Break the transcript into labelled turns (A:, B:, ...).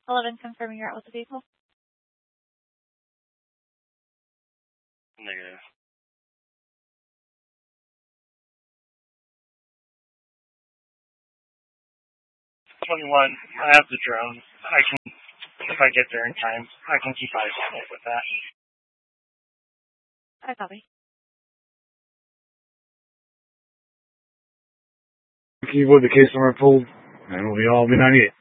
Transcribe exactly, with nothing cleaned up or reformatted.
A: eleven, confirming you're out with the vehicle.
B: Negative. twenty-one, I have the drone. I can, if I get there in time, I can keep eyes on it with that.
A: I copy.
C: Keyboard, the case number pulled, and we'll be all be ninety-eight.